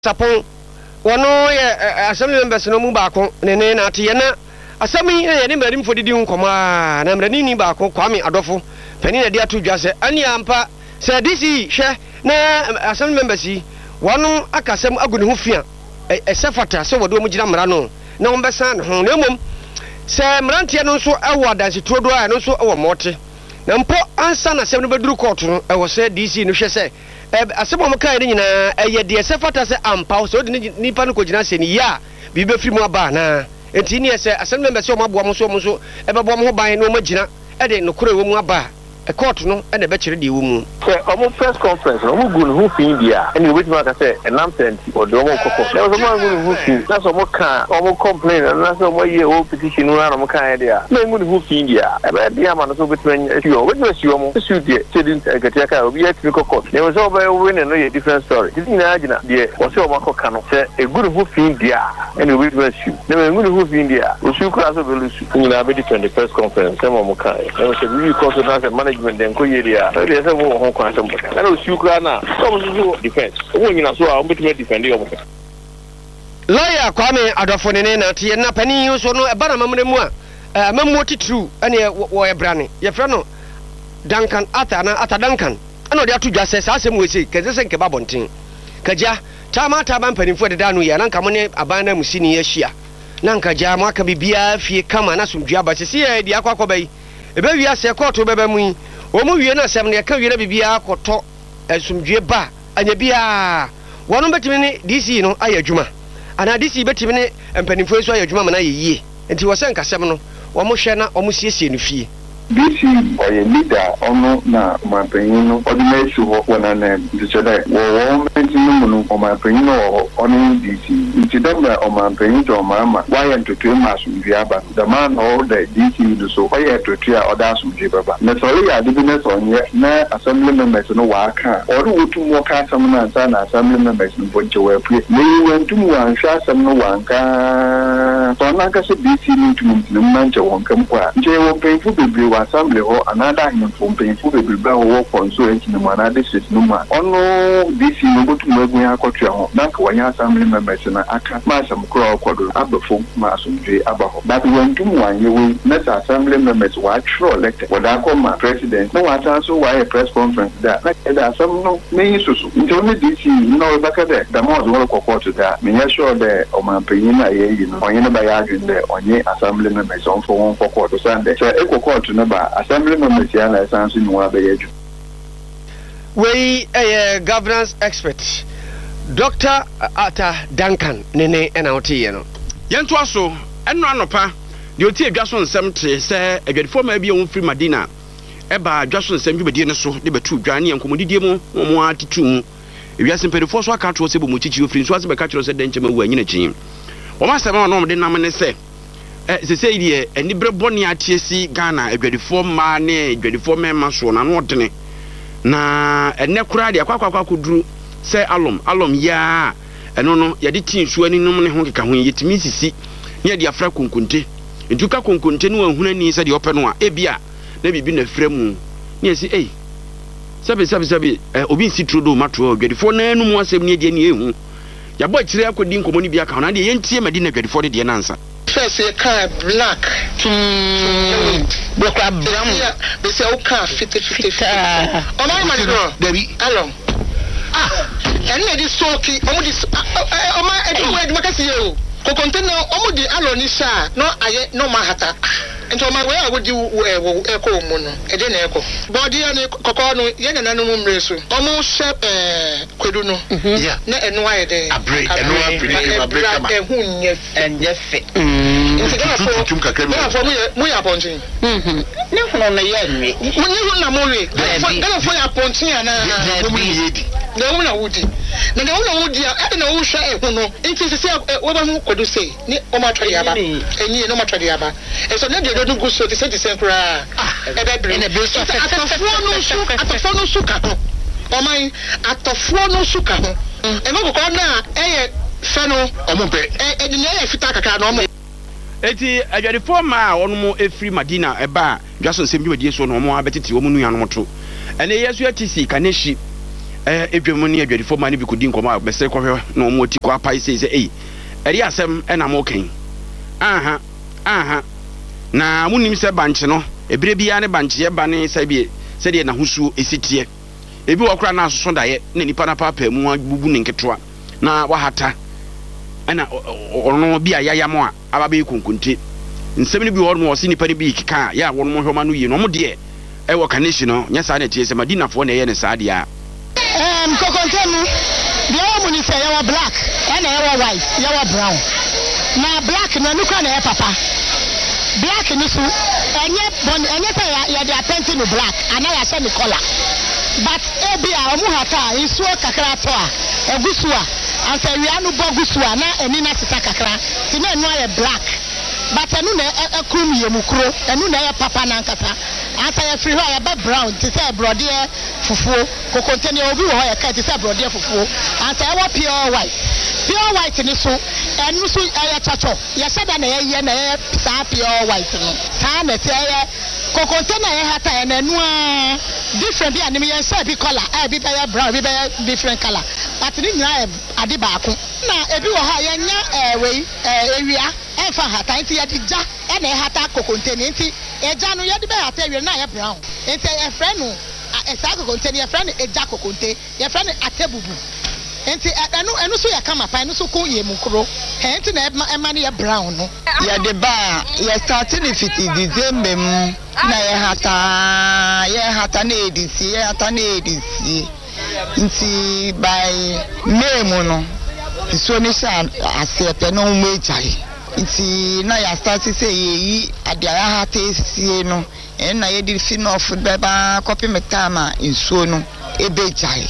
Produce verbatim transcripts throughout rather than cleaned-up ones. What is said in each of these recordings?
sapon wono ye assembly members no mu baako ne ne na ate ye na asami ye ne mradi mfo didi nkoma na mradi ni baako Kwame Adofo pani na dia to dwa se ani ampa se D C hwe na assembly members yi wono akasem agu ne ho fia e sefata se wodo mu gina mra no na wo besa ne ho na mom se mrantie no nso ewo adanse todo a no nso ewo mote na mpo ansa na asem no beduru court no ewo se D C no hwe se asem mo kai ni nyina eye de sefata se ampa so de nipa no ko gina se ni ya bi be firi mu aba na enti ni ese assembly members o maboa mo so mo so e be boa mo ho ban no magina e de no kore wo mu aba e court no e na be kire de wo mu se omo press conference no mo gun hu fin dia eni we tuma ka se enam senti o do mo kokko e so mo gun hu fin na so mo ka omo complain na so mo ye o petition no na mo kan dia na gun hu fin dia e be dia ma no so betuma esi o we tuma si o mo si die se din ka tia ka obi ya tiri kokko ne so be we ne no ye different story ti na agina die o se o ma kokka no se e gun hu fin dia eni we tuma si ne me gun hu fin dia o su kura so be lu su ni na be different press conference se mo mo kan e so we ko so na se management den ko yeria e dey say wo ho kwa so na o su kra na so so defense wo nyina so a o betime defend yo mo lawyer Kwame Adofo ne na te na pani so no e ba na mamre mu a mamu titru ene wo ye brane ye fra no Duncan ata na ata Duncan ana odi atu dwa se sa asem we sei keze se nke ba bonten kaja tama tama mpanimfo de da no ya na nka mo ne aban na musini ya hia na nka ja mo aka bibia fie kama na somdua ba se se ya di akwa akobai ebe wi ase court beba mu wo mu wie na asem ne ka wie na bibia akoto asomdue ba anya bia wono betimi ne D C no aye adwuma ana D C betimi ne mpanimfo so aye adwuma ma na ye yie enti wo se nkasem no wo mo hwe na wo mo siesie no fie D C oye leader ono na mampanyino ordinary ho wana na dichada wo wo mentinu mu no mampanyino ono D C ntidamra o mampanyino mama why entotu masumdua aba the man all the D C do so oye entotu a oda asumdua baba na so ya de business onye na assembly members no wa aka oru wotum wo ka asam na nsa na assembly members no bonche wa pie na yiwantum wa nhwa asam no wa nka so na ka so D C ni tum ni manche won kam kwa nje wo penfu bebre assembly ho another him from painful be ba wo consultant no man na this no man ono D C no go to magun akotua ho na ka wanya assembly members na aka ma sam kro akodo abafo ma asomdwe abaho but when tum wanye we na assembly members wa tro elected wada come president no wa so wa press conference da na da assembly no me susu nti no D C no baka de da mo zo ko court da me ya sure de o man panyin na ye yi no onye no ba ya adwin de onye assembly members on for one court so sande so e ko court no ba assembly members ya na sanso ni wa be yeju we a governance expert Doctor Ata Duncan nene ena otiye no yento aso eno anopa de oti adwaso nsem te se adwadefo ma bia won free Madina eba adwaso nsem dwubedie ne so de betu dwane yankomodidie mu mo atitu mu ewiase mpedefo so aka to se bo mo chichi ofri so ase be ka kiro se denche ma wu anyina chi o ma sema no mo de nam ne se eh se se die eni breboni atiesi Ghana adwadefo ma ne adwadefo mema so na no odene na ene kura de akwakwa akuduru se alom alom ya eno no ye de tin su ani num ne ho keka ho yetimi sisi ne de afra konkonte ntuka konkonte no ahuna ni se de ope no a ebia na bibi na fra mu ne si ei sabe sabe sabe obi nsitrodo mato adwadefo na anu mu asem ne de ne ehu ya bo kire akodi nkomo ni bia ka na de yentie Madina adwadefo de de na ansa first a car black mm black brown be say o car fit fit fit o ma ma do debi along ah and na this soki o mo this o ma e do we makasi o ko container o mo di along ni sha no aye no ma hata nti o ma we a wo di e ko mu no e de na e ko body na kokko no ye na nanu mu mreso o mo she eh kwedu no yeah na enu aye de abre enu abre abre kama e hu nye enye fe nti ga fo tum kakra mi fo mu mu ya pontin mhm ne hono na ye nwe mu ne hu na mo we ga fo ya pontin ana mu ye di na mu na wudi na na na wudi a na wo hwa e hu no nti se se wo ba mu kodu sei ni o ma twade aba enyi no ma twade aba e so ne de do gusto ti se ti sen kura e be bre atofo no su atofo no su ka ho o mai atofo no su ka ho e mo ko na e ye fe no o mo pe e de ne ye fita kaka na o mo eti adwadefo ma wonu mo efri Madina eba dwaso nsem dwudie so no mo abetiti wo mu nuanom to ene yesu atisi kaneshi eh edwemu ne adwadifo ma ne bi kodi nkɔmɔ a bɛsɛ kɔhwɛ na ɔmo ti kɔ apai sei sɛ ei ɛri asɛm ɛna mo kan aha aha na munim sɛ banche no ebire bia ne banche yɛ ba ne sɛ bi sɛ de na husuo esitie ebi wɔ kora na asoso daeɛ na nipa na papa mu abubu ne nketewa na wahata ɛna ɔno bi a yaya mo a aba be konkonte nsɛm ne bi wɔ no wɔ se nipa ne bi kika ya wɔn mo hwoma no yie no mo de ɛwɔ kanehyi no nya saa na tie sɛ madinafoɔ na ɛyɛ ne saa deɛ em kokonte no deɛ wɔ mu ni sɛ yɛwɔ black ɛna yɛwɔ white yɛwɔ brown na black na nuka na yɛ papa black ni so ɛnyɛ bon ɛnyɛ sɛ yɛ de apɛnti no black ana yɛ hyɛ ne color but ebi a ɔmo hata nsuo kakra to a egusu a ansa wia no bɔ gusu a na ani na sisa kakra ti na enu ayɛ black but enu na ekrum yɛ mukuro enu na yɛ papa na nkata ansa yɛ free hɔ yɛ bɛ brown ti sɛ brodeɛ fufuo kokonte ne obi wɔ hɔ yɛ ka ti sɛ brodeɛ fufuo ansa yɛ wɔ pure white pure white ni so enu so ɛyɛ chacho yɛ hyɛ da na yɛ yɛ na yɛ saa pure white no saa na sɛ yɛ kokonte na yɛ hata yɛ na enu a different bi anim yɛn sɛ bi color eh bi bɛyɛ brown bi bɛyɛ different color but ni nyina ade baako na ebi wɔ ha yɛn nya eh wei eh ewia ɛfa hata nti yɛ de gya ɛna yɛ hata kokonte ne nti ɛgya no yɛ de bɛ hata ewia na yɛ brown nti yɛ frɛ no ɛsa kokonte ne yɛ frɛ no ɛgya kokonte yɛ frɛ no atebubu nti ɛno ɛno so yɛ kama pa ɛno so ko yɛ mukuro nti na ɛma ne yɛ brown no yɛ de ba yɛ start ne fiti December mu na yɛ hata yɛ hata na edisi yɛ hata na edisi nti by May mu no so ne sha asepe no mu ejai nti na yɛ start say yi ade ya hata esie no na yɛ di fi no of beba copy metama nsuo no ebejai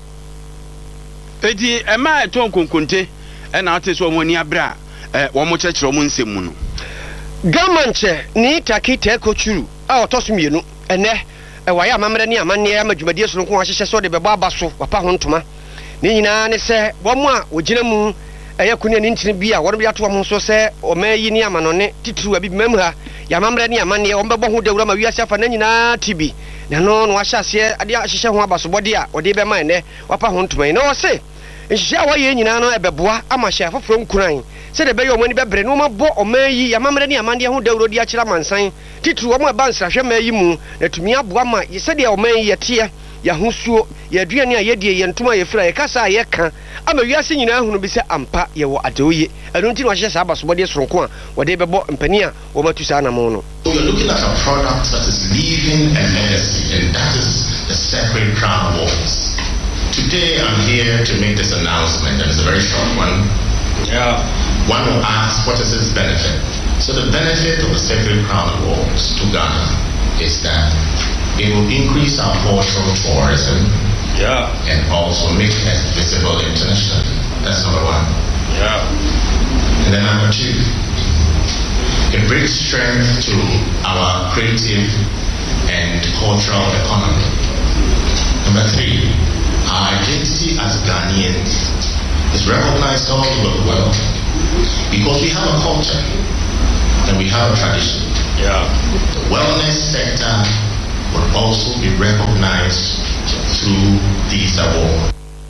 edi ema eton konkonte ɛna ate so ɔmo ani abra eh wɔn kyerɛkyerɛ ɔmo nsɛm mu no gamanche ni takite kochuru a ɔtɔ so mienu ɛnɛ ɛwɔ ya amamre ne amanne amadwumadie so nko ahyehyɛ so de bɛbɔ aba so wapa ho ntoma ne nyinaa ne sɛ wɔn a wɔgyina mu ɛyɛ kunia ne ntini bi a wɔn bi ato wɔn so sɛ ɔma yi ne amanone titiri abi bimam ha ya amamre ne amanne wɔn bɛbɔ ho dawura ma wiase afa na nyinaa tibi na no no ahyɛ aseɛ ade ahyehyɛ ho abasobɔde a wɔde bɛma ɛnɛ wapa ho ntoma na wɔse nhyehyɛ a wɔyɛ nyinaa no ɛbɛboa ama hyɛ afoforo nkuran sɛ de bɛyɛ ɔmo ani bɛbrɛ no mabɔ ɔma yi ya amamre ne amanne ho dawuro di akyerɛ mansan titiri wɔn a ba nsrahwɛ ma yi mu na tumi aboa ma sɛ de ɔma yi yɛteɛ yahusuo yɛaduane a yɛdie yɛ ntoma yɛfira yɛkasa a yɛka ama wiase nyinaa hunu bi sɛ ampa yɛwɔ adeoye ɛno nti na wɔhyehyɛ saa abasobɔdeɛ soronko a wɔde bɛbɔ mpani a wɔmatu saa anamo no. We are looking at a product that is leaving a legacy, and that is the Sacred Crown Awards. Today I'm here to make this announcement, and it's a very short one. Yeah. One will ask, what is its benefit? So the benefit of the Sacred Crown Awards to Ghana is that it will increase our cultural tourism, yeah, and also make us visible internationally. That's number one. Yeah. And then number two, it brings strength to our creative and cultural economy. Number three, our identity as Ghanaians is recognized all over the world because we have a culture and we have a tradition. Yeah. The wellness sector will also be recognized through these awards.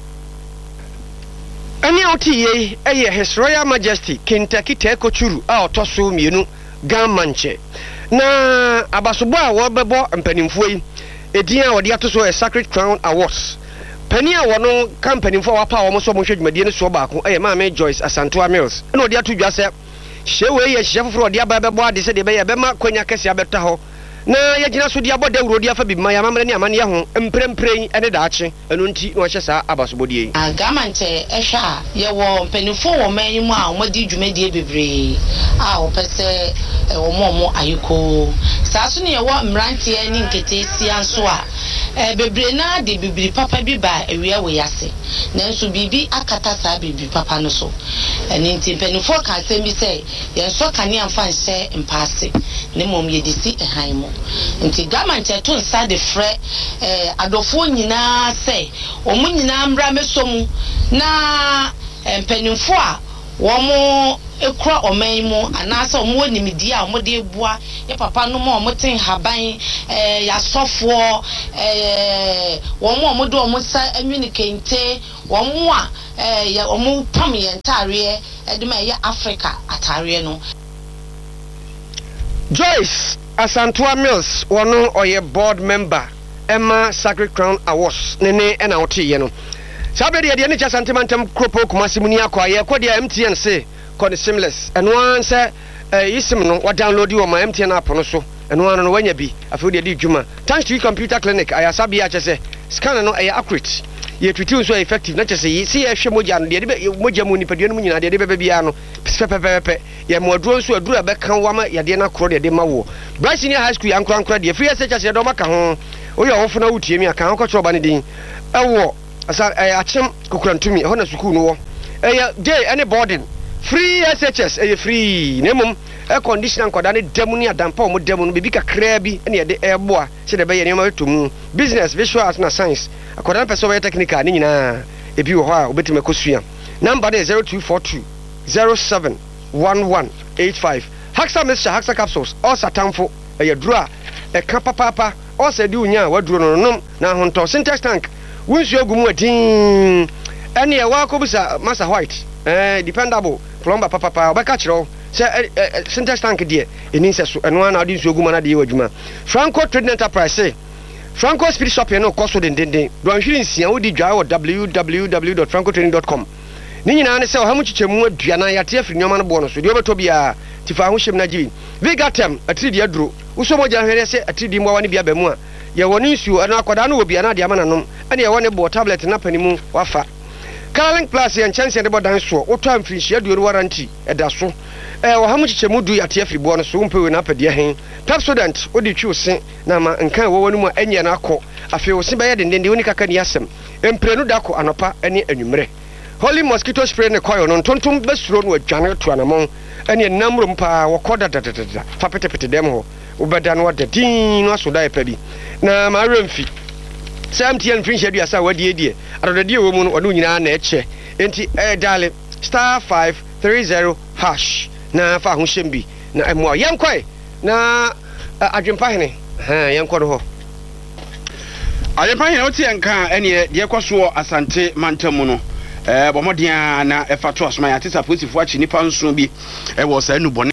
Any O T A, eh, His Royal Majesty Kentucky Tekochuru, our Tosu Mienu, Gamanche. Na Abasoba, Wababo, and Penimfui, a dear or the Atoso, a Sacred Crown Awards. Penny, I no company for our power, almost so much Medina Sobako, eh, Mamma Joyce, a Santua Mills. No, dear to just say, Shewe, a chef for the Ababa, they said, the Bayabema, Quenya Cassia Betaho. Na yɛgyina so di abɔda wurodi afa bi ma ya mamre ne amane ho emprempren ene daache enu nti no hyɛ saa abasobodie agamanche ehwa a yɛwɔ mpanifo wɔ man mu a wɔmadi dwumadie bebree a wɔpɛsɛ wɔmɔmɔ ayiko saa so ne yɛwɔ mrantie ne nketesia nso a eh bebree na de bibiri papa bi ba awia wɔ yase nanso bibi akata saa bibiri papa no so ɛne nti mpanifo ka asɛm bi sɛ yɛnso kane amfa nhyɛ mpaase ne mom yɛdisi ɛhan mu nti gamanche to nsa de frɛ eh adofo nyinaa sɛ ɔmo nyinaa mbra mesom na mpanimfo a wɔn ekura ɔman mu anaasɛ wɔn wɔ nimdi a wɔn de ebua yɛ papa no mu a wɔn te haban ɛɛ yasɔfoɔ ɛɛ wɔn a wɔn de wɔn nsa enwini kente wɔn a ɛɛ yɛ wɔn pam yɛn ntaareɛ ɛde ma ɛyɛ Africa ataareɛ no. Joyce Asantua Mills wɔn ɔyɛ board member Emma Sacred Crown Awards ne ne ɛna ɔte yɛ no. Sabe de de ne cha santimantem kropo kumasi muni akwa ye kɔ de M T N say kɔ ne seamless ɛno an sɛ yisim no wa download wo ma M T N app no so ɛno an no wanya bi afɛ de de dwuma thanks to computer clinic ayasa bi a kyɛ scan no ɛyɛ accurate ye twiti so effective na kyɛ sɛ yi si ye hwɛ mogya no de de mogya mu nipadua no mu nyina de de bɛbɛ bia no pɛpɛpɛpɛ ye mo aduro nso aduro bɛka wa ma ye de na koro de de ma wo Bright Senior High School yankora nkora de free S H S de do maka ho wo ye wofo na wutie mi aka ho kɔ kyerɛ ba ne din ɛwɔ asa eh achem kukurantumi ho na sukuu no wo eh day any boarding free S H S eh free nemum air conditioner nkoda ne demu ne adampa o mo demu no bibi kakra bi ne ye de eboa se de be ye ne ma tomu business visual arts na science akoda na person technical ne nyina ebi wo ho a obetime kosua number is zero two four two zero seven one one eight five Haxa Mixture Haxa capsules all satamfo eh dura e ka papa papa all se di unya waduro no nom na honto syntax tank wunsu agumu adin ene e wa ko bisa Master White eh dependable plumber papa papa obeka kiro se syntax tank de eni se so eno na odi nsu agumu na de wadwuma Franco Trading Enterprise say Franco Spirit Shop no koso den den den do anhwiri nsia wodi dwa wo w w w dot franco trading dot com ni nyina ne se o hamu chichemu aduana yate afiri nyoma no bo no so de obeto bia tifa ho hyem na givi Vigatem atridi aduro uso moja hwere se atridi mwa wani bia ba mu a ye woni nsuo ana akoda na obi ana de ama nanom ene ye woni bo tablet na panimu wafa Carling Plus ye nchance de bodan so oto amfinhia duoru warranty eda so eh wo hamu chichemu du yate afiri bo no so umpewe na pade hen Pep student odi twi ose na ma nkan wo wonu mu anya na akọ afi wo se baye dendende woni kaka ni asem emprenu dako anopa ene anwumre Holy mosquito spray ne koyo no tontom besuro no adwane to anamon ene namrum pa wo koda dadadada fa pete pete dem ho ubeda no wada din no asoda epa bi na ma remfi M T N fringe adu asa wadi edie adodade wo mu no odo nyina na eche enti eh dale star five three zero hash na fa ho hyembi na emo yenkoi na adwempa hene ha yenkɔ do ho adwempa hene oti enka ene de ekoso asante mantamu no eh bomodia na efato asoma ya tisa posifo achi nipa nso bi e wo sa nubone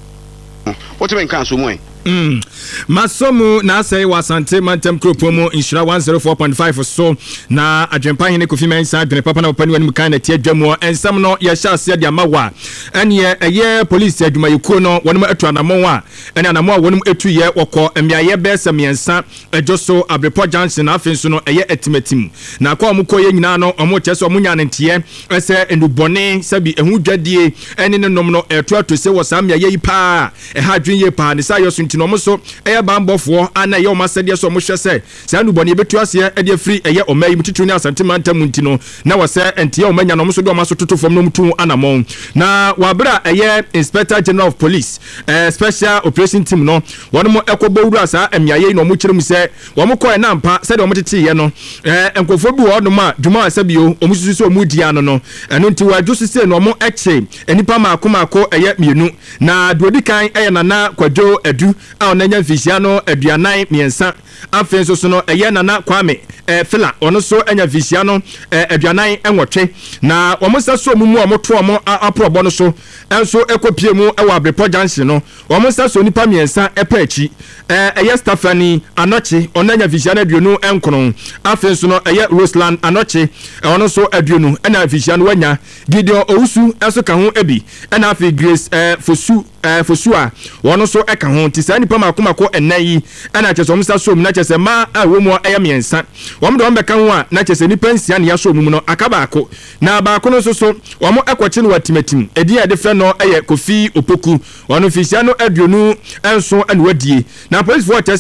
oti ben kan so mu Mm. Masomu na say wasante mantem kropomo inshira one oh four point five so na adwempa hene Kofi Mensa dene papa na opani wani mukan na tie dwamo ensam no ye sha ase de amawa ene eye police adwuma yekuo no wonum atu anamo a ene anamo a wonum etu ye wokọ emiaye besa miensa ejoso Abrepo Johnson afenso no eye etimetim na kwa omukọ ye nyina no omo cheso omunya ne ntie ese enubone sabi ehu dwadie ene ne nom no etu atose wo sam ye yipa e ha dwen ye pa ne sa yo ntino mo so eye bambofo ana ye o masede so mo hwese sa nubone betu ase e de free eye o mayi mtutu ni asantemanta muntino na wose entie o manya no mo so do maso toto fom no mtu anamon na wabra eye Inspector General of Police eh, special operation team no wono mo ekobowuru asa emiaye no mo kyeremu se wo mo koe na mpa se de o mo tete ye no eh enkofo bi wo no ma dwuma asabio o mo susu so mu dia no no eno nti wa dwosu se no mo eche enipa maako maako eye mienu na duodi kan eye nana kwadwo adu a onanya mfisia no aduanan miensa afenso so no eye nana kwame eh fila ono so anya mfisia no eh, aduanan enwotwe na omo saso mu mu omo to omo aprobo no so enso ekopie mu ewa Abrepo Junction no omo saso nipa miensa epa achi eh eye Stephanie Anoche onanya mfisia na aduonu enkron afenso no eye Roseland Anoche ono so aduonu ena mfisia no wanya Gideon Owusu enso ka ho ebi ena afi Grace eh Fosu eh Fosua wono so eka ho tisa nipa makomako enayi ena cheso omsa so mu na chese ma awomu eye miensa wom de ombeka ho a na chese nipa nsia ne yaso mu no akaba ako na ba ako no so so womo ekwoche no watimatim edi ya de fe no eye Kofi Opoku wono fisia no aduonu enso ene wadie na police for chese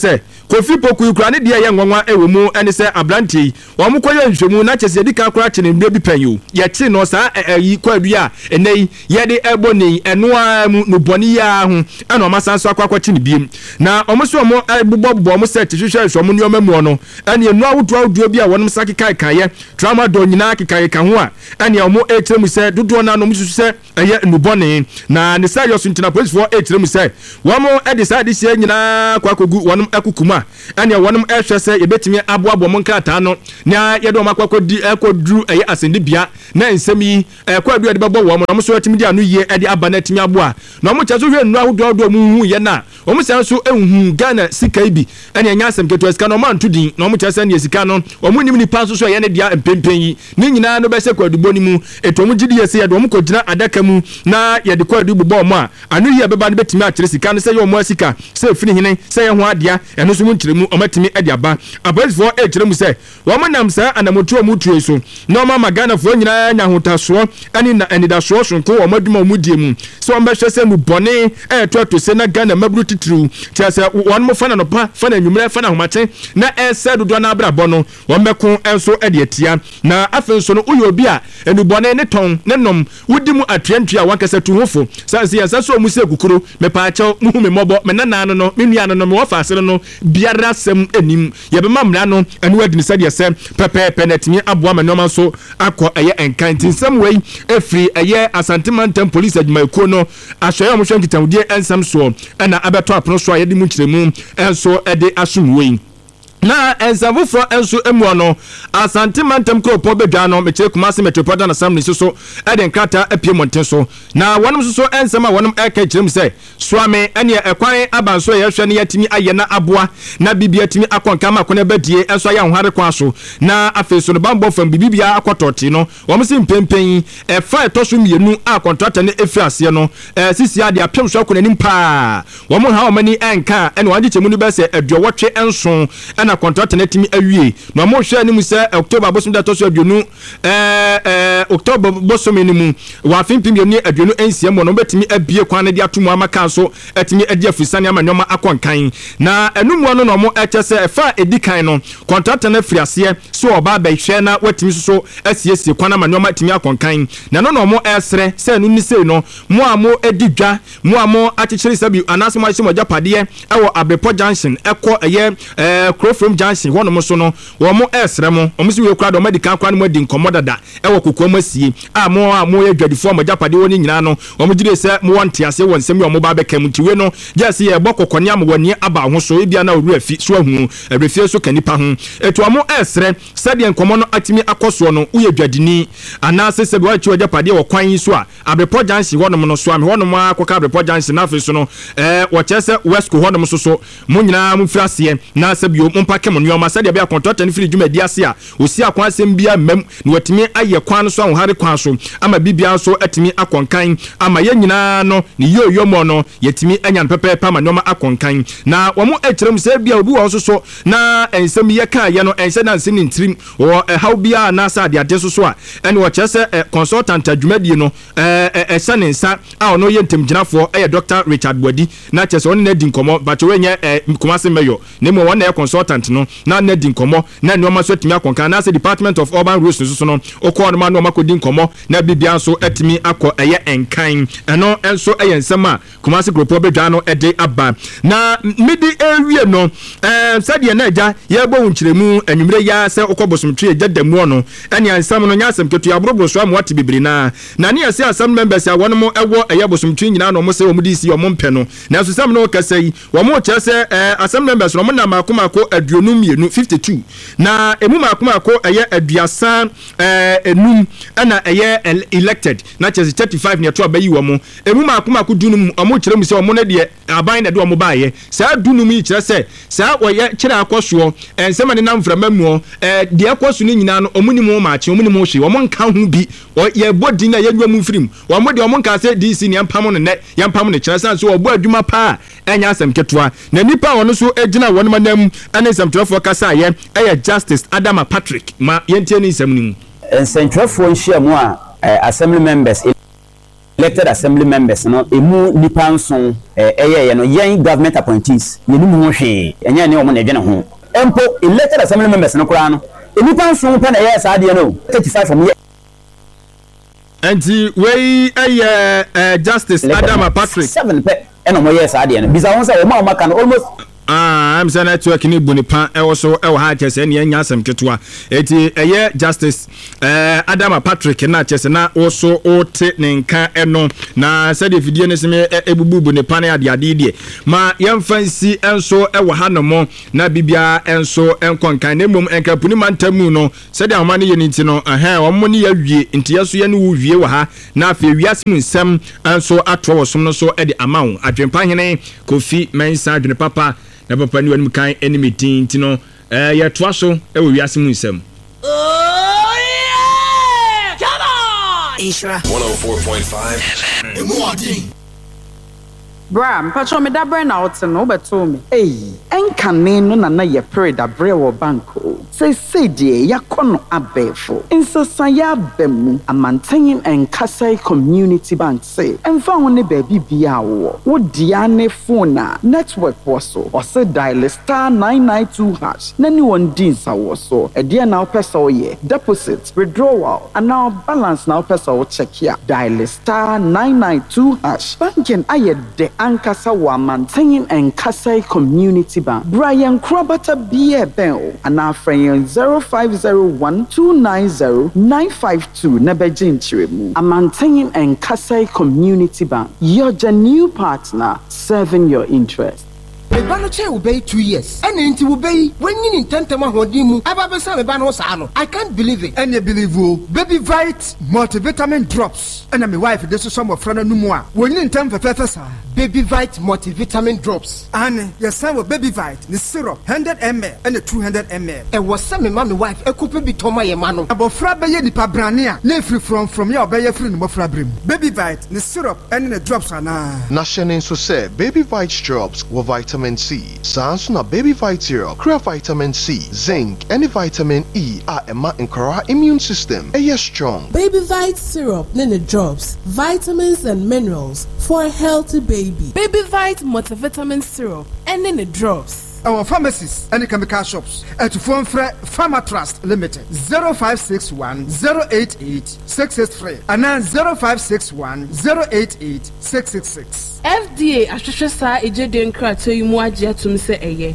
Kofi Poku kura ne de ye nwanwa ewo mu ene se abrantie wo mo koye nhwemu na kyese di kan kora kyene mbe bi panyo ye kye no saa ayi kwadu a enei ye de eboni enoa mu no boni ya ho ena o masanso akwakwa kyene biem na omo so omo bobobbo omo se kyehwehwe hwe omo nyoma mu no ene enu awodo awodo bi a wonom sake kai kai ye trauma do nyina kai kai ho a ene omo e kyeremu se dodo na no mususu se eye no boni na ne sa yoso ntina police for e kyeremu se wo mo e decide sie nyina kwakogu wonom akukuma ene wonom e hwe se yebetimi aboabo mo nkrata no na ye do makwakodi ekodru eye asende bia na nsem yi kwadu ye de bebo wo mo no so atimi dia no ye e de aba na timi abo a na mo kyeso hwe enu ahodo do mu hu ye na o mo san so ehun Ghana sika bi ene nya asem keto sika no man to din na mo kyese ne sika no o mo nim ni pa so so ye ne dia empempen yi ni nyina no be se kwadu boni mu eto mo gidi ye se ye do mo kodina adaka mu na ye de kwadu bebo mo a anu ye beba no betimi a kyere sika no se ye o mo sika se fini hene se ye ho adea eno so mo kyere mu o matimi e de aba aboys for e kyere mu se wo mo nam sa anamotu o mu tue so na o ma Ghana fo nyina nya hotaso ani na anidaso sonko wo maduma mu die mu se o mbehwe se mu bone e to to se na Ghana mabru titru tiase won mo fana no pa fana nwumre fana homache na e se dodo na abrabọ no wo mbeko enso e de atia na afenso no uyo bi a enu bone ne ton ne nom wudi mu atrentu a wankasa tu hofo sanse ya saso mu se kukuru me pa ache mu hu me mobo me nana no no me nua no no me wofa asere no biara sem enim ye be mamra no enu adini se de se pepe penetimi aboa me no so akọ eye enkantin sam wey efri eye Asante Mantam police adwumakuo no ahweye omo hwe nkitawudie ensam so na abeto apono so ayede mu kyeremu enso ede asumwe na ensavufro enso emu no Asante Mantam kropo bedwa no meche Kumasi Metropolitan Assembly so so ede nkrata apie monten so na wonom so so ensam a wonom eka kyerem se swame ene ekwan abanso ye hwe ne yatimi aye na aboa na bibia timi akonka ma kone badie enso ya hware kwa so na afeso no bambo fam bibia akototi no wom se mpempen e fa etoso mienu a contractor ne efi ase no e sisi ade apem so akona nim pa wom ha omani enka ene wagye chemu no be se aduowotwe enso na contract na timi awie na mo hwe ani mu se October bosom da toso aduonu eh eh October bosom ni mu wa fimpim ye ni aduonu ensia mo no betimi abie kwan na de atomu amaka so atimi ade afisane amanyoma akonkan na enum no no mo eche se efa edikan no contract na friase so oba ba hwe na watimi so asiesie kwan amanyoma atimi akonkan na no no mo esre se enu ni se no mo amo edidwa mo amo achichiri sabi anase mo ahye mo japade e wo Abrepo Junction ekọ eye eh from Johnson wono mo so no wo mo esre mo o mo si we kura do medical kwa no mo di nkomo dada e wo kokko masie a mo a mo ye dwadifo mo japade woni nyina no o mo gire se mo wonte ase won sem yo mo ba bekam tiwe no just ye bo kokko ne am woni aba ho so e bia na oru afi so ahu abrefie so kanipa ho eto mo esre se de nkomo no atimi akoso no uye dwadini ana se se bo achi japade wo kwan so a Abrepo Johnson wono mo no so am wono mo akoka Abrepo Johnson na afi so no eh wo chese West ko wono mo so so mo nyina mo frase na se bio mpake mo nyoma sɛ de bia contract ne firi dwumadi ase a osi akwan asɛm bia mam na watimi ayɛ kwan so ahare kwan so ama bibia so atimi akonkan ama ye nyina no ne yoyo mo no yatimi anya pepe pa ma nyoma akonkan na wo mo ekyerem sɛ bia obi wo so so na ensɛm ye ka ye no ensɛ na nsɛm ntrim wo how bia na sa de ade so so a ɛne wo kyerɛ sɛ consultant adwumadi no eh ɛsɛ ne nsa a ono ye ntemgyinafo ɛyɛ Doctor Richard Bwadi na kyerɛ sɛ ono na di nkomo ba kyerɛ nyɛ Kumasi Mayor ne mo wona consultant no na na di nkomo na nneoma so atimi akonka na se Department of Urban Roads so no okọ no ma no makodi nkomo na bibia so atimi akọ eye enkan eno enso eye nsem a Kumasi Kropo bedwa no ede aba na midi ewie no eh sade na agya ye bo nkyeremu anwumre ya se okobosomtwe agya damu no ene ansam no nya asem ketu abrobro so am wate bibiri na na ne ase asam members a wono mo ewo eye bosomtwe nyina no mo se wo mo di si wo mo mpɛ no na so sam no kasai wo mo kyerɛ se eh asam members no mo na makoma ko aduonu mienu fifty-two na emu makoma ko eye aduasa eh enum na eye elected na kyerɛ thirty-five ne to abayi wo mo emu makoma ko dunum omo kyerɛ mu se wo mo na de aban na de wo mo baaye saa dunum yi kyerɛ se saa woyɛ kyerɛ akoso ensɛm ne nam frama mu eh de akoso ne nyina no omo ni mo ma kye omo ni mo hwe wo mo nka ho bi ye bodi na ye nwa mu firim wo mo de wo mo nka se D C ne ampam no ne yampam ne kyerɛ san so wo bo adwuma pa enya asɛm ketoa na nipa wono so agina wono manam ane samtrafo kasa ye eye Justice Adama Patrick ma yentie ni nsɛm ni mu nsɛntwerɛfoɔ nhyiamu a assembly members elected assembly members no emu nipa nson eh eh no yen government appointees yenu mu hwe enya ne omo na edwene ho empo elected assembly members no kura no nipa nson pe na yes ade no thirty-five from here anti we eh Justice Adama Patrick seven pe eno mo yes ade no bisa won say o ma o maka no almost ah I'm saying network ni bunipa e wo so e wo ha chese ne nya asem ketwa eti eye Justice eh Adama Patrick na chese na wo so ote ne nka eno na said fidie ne seme ebubu bunipa na ade ade die ma yemfansi enso e wo ha no mo na bibia enso enkonkan na mum enkapuni mantamu no said ahoma ne yeni nti no eh wo mo ne ya wie nti yeso ye ne wo wie wo ha na afa wiase mu nsem enso atwo wo som no so e de amawo adwempa hene Kofi Mensa adwene papa na papa ni wanu kan enemy tin tino eh ya toa so e wo wiase mu nsem. Oh yeah! Come on! Isra one oh four point five Emwadi. Bram, patro me da bre na ote no beto me. Ei, enkane no na na ye pere da bre wo banko. Say say die yakono abefo. Insasa ya bemu amantenyin enkasai community bank say. Emfa woni baby bia wo. Wo dia ne phone na network wo so. O say dial star nine nine two hash. Na ni won din sa wo so. E dia na opesa wo ye. Deposit, withdrawal, and now balance na opesa wo check ya. Dial star nine nine two hash. Banking aye de Ankasa wa maintaining and Kasai Community Bank. Brian Krabata B A Bell and our friend zero five zero one two nine zero nine five two Nebejin Chirimu. A maintaining and Kasai Community Bank. You're the new partner serving your interest. Me ba no che will be two years. And inti will be when you intend to mahodimu. Aba be say me ba no sano. I can't believe it. And you believe you Baby Vite multivitamin drops. And my wife this is some of friend no more. When you intend for professor Baby Vite multivitamin drops. And your son with Baby Vite the syrup one hundred milliliters and the two hundred milliliters. And was some my wife e couple be toma ye mano. About fra be ye nipa brania. Na free from from your be ye free no fra brim. Baby Vite the syrup and the drops ana. National so say Baby Vite drops with vitamin C. Sansuna Baby Vite syrup, crea vitamin C, zinc, and vitamin E are Emma and Kora immune system. A yes strong. Baby Vite syrup, nene drops, vitamins and minerals for a healthy baby. Baby Vite multivitamin syrup, and nene drops. Our pharmacies and chemical shops at Phone Fre Pharma Trust Limited zero five six one zero eight eight six six three and then zero five six one zero eight eight six six six. F D A ahwehwe sa ejeden krato yi mu agye atum se eye.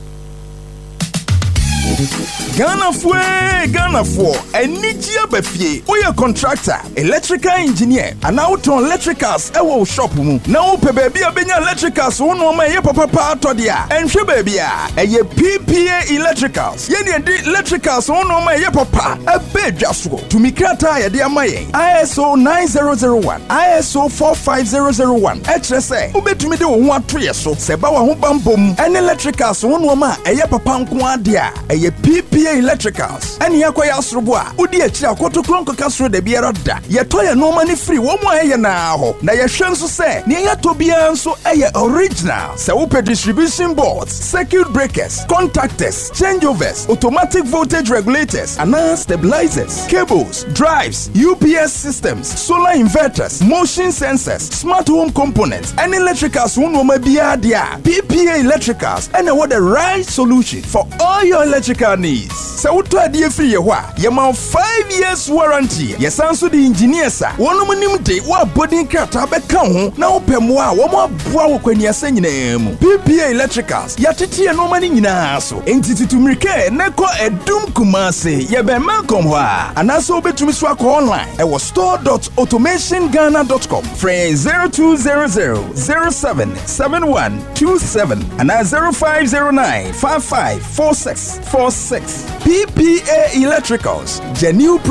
Ghana fwe, Ghana for enijia befie. Oya contractor, electrical engineer, and auto electricals ewo shop mu. Na upe baby abenya electricals wono ma ye papa pa atodia. Enhwe baby a eye P P A electricals. Ye ne di electricals wono ma ye papa ebe dwaso. Tumikata ye de amaye. I S O nine zero zero one, I S O four five zero zero one. H S A ubetumi de wo ho atoye so. Seba wa ho bambom. En electricals wono ma eye papa nko adia. Eye P P A electricals and here kwa yasrobo a odi achi akoto kronko kasro de biara da ye to ye no mani free wo mo aye na ho na ye hwe nso se ne ye to bia nso aye original se wo pe distribution boards, circuit breakers, contactors, changeovers, automatic voltage regulators and stabilizers, cables, drives, U P S systems, solar inverters, motion sensors, smart home components and electricals wo ma bia dia. P P A electricals and what the right solution for all your electrical needs. So what to adie free ye hwa ye ma five years warranty. Ye sanso the engineers a wono monim de wa body krata be ka ho na wo pemo a wo mo aboa wo kwani asa nyina mu. P P A electricals ya tete ye no mani nyina so entity to mrike ne ko edum kumase ye be Malcolm hwa anaso obetumi so akọ online e wo store dot automation ghana dot com free zero two zero zero zero seven seven one two seven and zero five zero nine five five four six four six. P P A Electricals, genuine